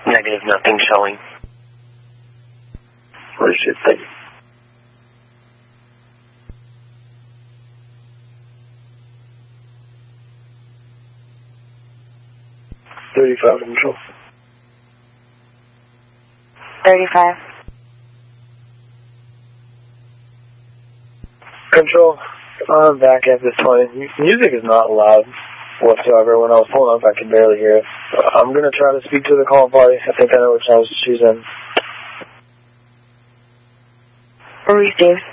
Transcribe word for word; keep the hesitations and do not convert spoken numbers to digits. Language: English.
Negative, nothing showing. What is your thing? thirty-five control. thirty-five. Control, I'm back at this point. Music is not loud whatsoever. When I was pulling up, I could barely hear it. I'm going to try to speak to the call party. I think I know which house she's in. Received.